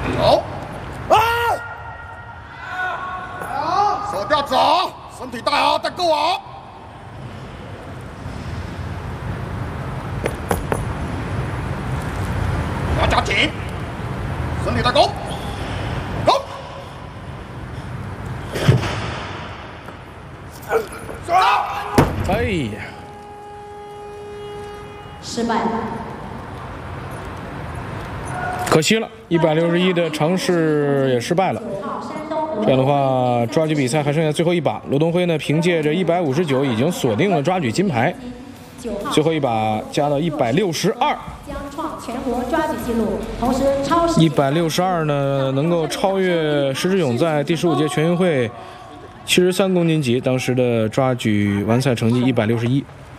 走！啊！手不要走，身体带好，带够好。要加紧，身体带够，够。走！ 哎呀！ 失败。 可惜了，161的尝试也失败了。这样的话，抓举比赛还剩下最后一把。罗东辉呢，凭借着159已经锁定了抓举金牌。最后一把加到162， 将创全国抓举纪录，同时超 162呢，能够超越石志勇在第15届全运会73公斤级当时的抓举完赛成绩161。